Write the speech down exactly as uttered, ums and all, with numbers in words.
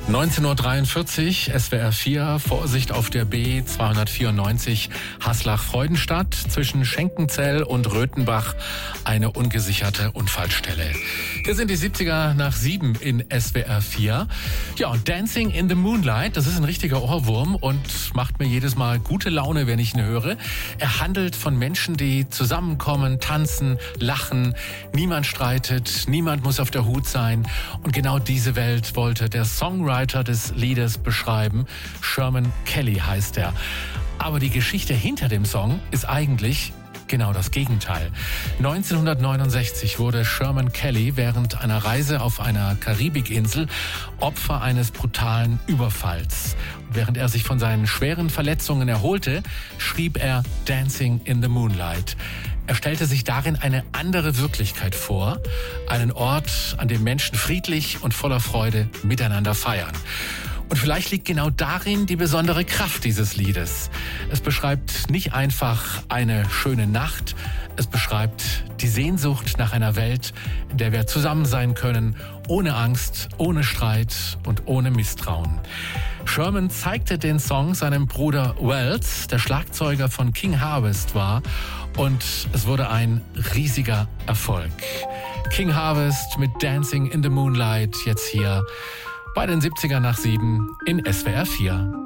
neunzehn Uhr dreiundvierzig, S W R vier, Vorsicht auf der B zweihundertvierundneunzig, Haslach-Freudenstadt, zwischen Schenkenzell und Röthenbach eine ungesicherte Unfallstelle. Hier sind die siebziger nach sieben in S W R vier. Ja, und Dancing in the Moonlight, das ist ein richtiger Ohrwurm und macht mir jedes Mal gute Laune, wenn ich ihn höre. Er handelt von Menschen, die zusammenkommen, tanzen, lachen, niemand streitet, niemand muss auf der Hut sein. Und genau diese Welt wollte der Songwriter des Liedes beschreiben. Sherman Kelly heißt er. Aber die Geschichte hinter dem Song ist eigentlich genau das Gegenteil. neunzehnhundertneunundsechzig wurde Sherman Kelly während einer Reise auf einer Karibikinsel Opfer eines brutalen Überfalls. Während er sich von seinen schweren Verletzungen erholte, schrieb er Dancing in the Moonlight. Er stellte sich darin eine andere Wirklichkeit vor, einen Ort, an dem Menschen friedlich und voller Freude miteinander feiern. Und vielleicht liegt genau darin die besondere Kraft dieses Liedes. Es beschreibt nicht einfach eine schöne Nacht, es beschreibt die Sehnsucht nach einer Welt, in der wir zusammen sein können, ohne Angst, ohne Streit und ohne Misstrauen. Sherman zeigte den Song seinem Bruder Wells, der Schlagzeuger von King Harvest war, und es wurde ein riesiger Erfolg. King Harvest mit Dancing in the Moonlight jetzt hier bei den siebziger nach sieben in S W R vier.